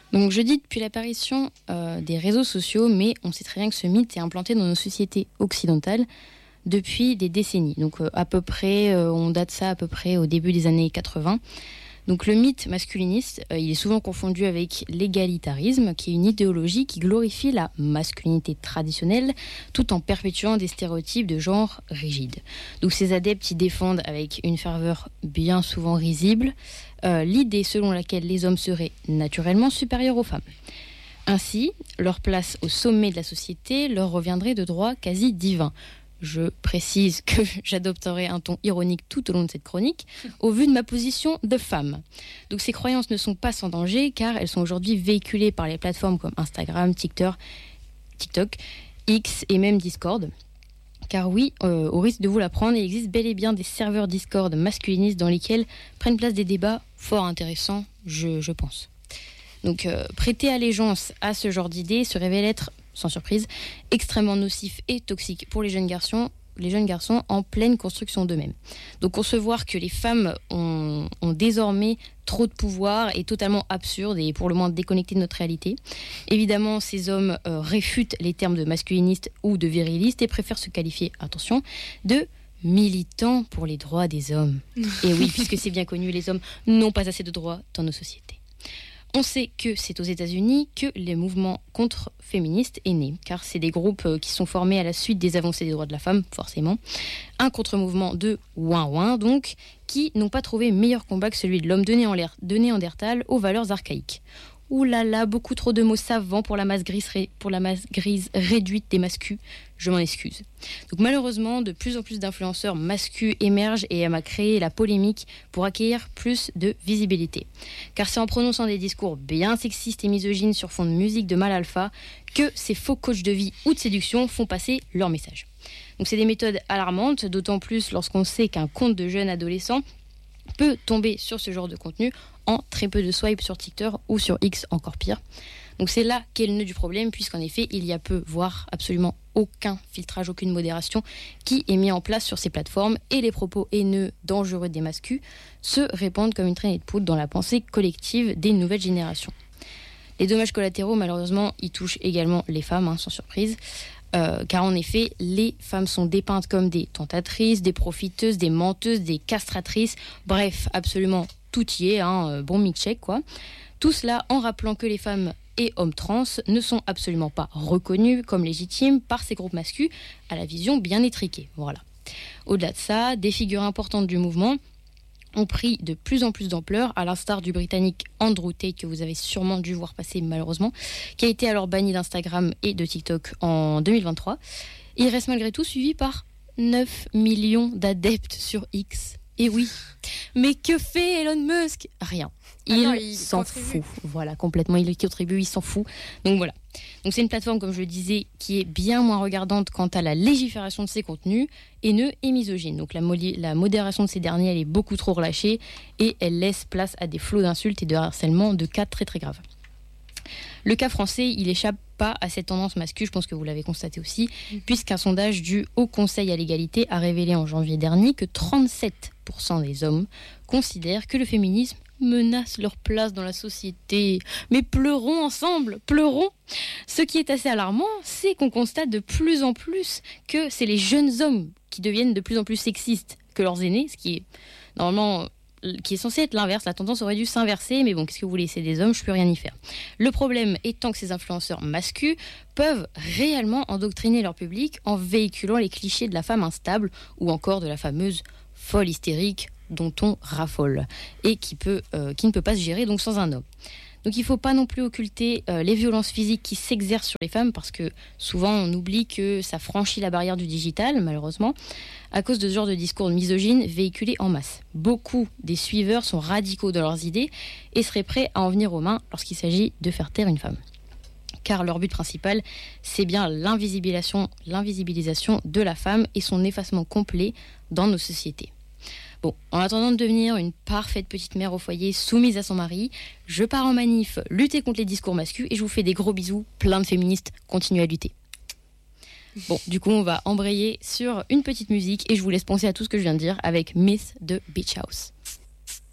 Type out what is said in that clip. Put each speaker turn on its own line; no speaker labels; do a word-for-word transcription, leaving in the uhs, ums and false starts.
Donc je dis depuis l'apparition euh, des réseaux sociaux, mais on sait très bien que ce mythe est implanté dans nos sociétés occidentales depuis des décennies. Donc euh, à peu près, euh, on date ça à peu près au début des années quatre-vingts. Donc le mythe masculiniste, euh, il est souvent confondu avec l'égalitarisme, qui est une idéologie qui glorifie la masculinité traditionnelle, tout en perpétuant des stéréotypes de genre rigides. Donc ces adeptes y défendent avec une ferveur bien souvent risible euh, l'idée selon laquelle les hommes seraient naturellement supérieurs aux femmes. Ainsi, leur place au sommet de la société leur reviendrait de droit quasi divin. Je précise que j'adopterai un ton ironique tout au long de cette chronique, au vu de ma position de femme. Donc ces croyances ne sont pas sans danger, car elles sont aujourd'hui véhiculées par les plateformes comme Instagram, TikTok, TikTok X et même Discord. Car oui, euh, au risque de vous l'apprendre, il existe bel et bien des serveurs Discord masculinistes dans lesquels prennent place des débats fort intéressants, je, je pense. Donc euh, prêter allégeance à ce genre d'idées se révèle être, sans surprise, extrêmement nocif et toxique pour les jeunes garçons, les jeunes garçons en pleine construction d'eux-mêmes. Donc concevoir que les femmes ont, ont désormais trop de pouvoir est totalement absurde et pour le moins déconnecté de notre réalité. Évidemment, ces hommes euh, réfutent les termes de masculiniste ou de viriliste et préfèrent se qualifier, attention, de militants pour les droits des hommes. Et oui, puisque c'est bien connu, les hommes n'ont pas assez de droits dans nos sociétés. On sait que c'est aux États-Unis que les mouvements contre-féministes est né, car c'est des groupes qui sont formés à la suite des avancées des droits de la femme, forcément. Un contre-mouvement de ouin-ouin, donc, qui n'ont pas trouvé meilleur combat que celui de l'homme de, Néander- de Néandertal aux valeurs archaïques. Ouh là là, beaucoup trop de mots savants pour la masse grise, ré- pour la masse grise réduite des mascus. Je m'en excuse. Donc malheureusement, de plus en plus d'influenceurs mascus émergent et aiment à créer la polémique pour acquérir plus de visibilité. Car c'est en prononçant des discours bien sexistes et misogynes sur fond de musique de mal alpha que ces faux coachs de vie ou de séduction font passer leur message. Donc c'est des méthodes alarmantes, d'autant plus lorsqu'on sait qu'un compte de jeunes adolescents peut tomber sur ce genre de contenu en très peu de swipes sur TikTok ou sur X, encore pire. Donc c'est là qu'est le nœud du problème, puisqu'en effet, il y a peu, voire absolument aucun filtrage, aucune modération qui est mis en place sur ces plateformes et les propos haineux, dangereux des mascus se répandent comme une traînée de poudre dans la pensée collective des nouvelles générations. Les dommages collatéraux, malheureusement, ils touchent également les femmes, hein, sans surprise. Euh, car en effet, les femmes sont dépeintes comme des tentatrices, des profiteuses, des menteuses, des castratrices, bref, absolument tout y est, hein, bon mix-check quoi. Tout cela en rappelant que les femmes et hommes trans ne sont absolument pas reconnus comme légitimes par ces groupes masculins à la vision bien étriquée. Voilà. Au-delà de ça, des figures importantes du mouvement ont pris de plus en plus d'ampleur, à l'instar du Britannique Andrew Tate, que vous avez sûrement dû voir passer malheureusement, qui a été alors banni d'Instagram et de TikTok en deux mille vingt-trois. Il reste malgré tout suivi par neuf millions d'adeptes sur X. Et oui, mais que fait Elon Musk ? Rien. Il, ah non, il s'en contribue. fout. Voilà, complètement, il contribue, il s'en fout. Donc voilà. Donc c'est une plateforme, comme je le disais, qui est bien moins regardante quant à la légifération de ses contenus, haineux et misogynes. Donc la, modi- la modération de ces derniers, elle est beaucoup trop relâchée et elle laisse place à des flots d'insultes et de harcèlement de cas très très graves. Le cas français, il échappe pas à cette tendance masculine, je pense que vous l'avez constaté aussi, puisqu'un sondage du Haut Conseil à l'égalité a révélé en janvier dernier que trente-sept pour cent des hommes considèrent que le féminisme menace leur place dans la société. Mais pleurons ensemble, pleurons. Ce qui est assez alarmant, c'est qu'on constate de plus en plus que c'est les jeunes hommes qui deviennent de plus en plus sexistes que leurs aînés, ce qui est normalement... qui est censé être l'inverse, la tendance aurait dû s'inverser, mais bon, qu'est-ce que vous voulez, c'est des hommes, je peux rien y faire. Le problème étant que ces influenceurs masculins peuvent réellement endoctriner leur public en véhiculant les clichés de la femme instable ou encore de la fameuse folle hystérique dont on raffole et qui, peut, euh, qui ne peut pas se gérer donc sans un homme. Donc il ne faut pas non plus occulter euh, les violences physiques qui s'exercent sur les femmes, parce que souvent on oublie que ça franchit la barrière du digital, malheureusement, à cause de ce genre de discours misogynes véhiculés en masse. Beaucoup des suiveurs sont radicaux dans leurs idées et seraient prêts à en venir aux mains lorsqu'il s'agit de faire taire une femme. Car leur but principal, c'est bien l'invisibilisation, l'invisibilisation de la femme et son effacement complet dans nos sociétés. Bon, en attendant de devenir une parfaite petite mère au foyer soumise à son mari, je pars en manif lutter contre les discours masculins et je vous fais des gros bisous, plein de féministes, continuez à lutter. Bon, du coup, on va embrayer sur une petite musique et je vous laisse penser à tout ce que je viens de dire avec Myth de Beach House.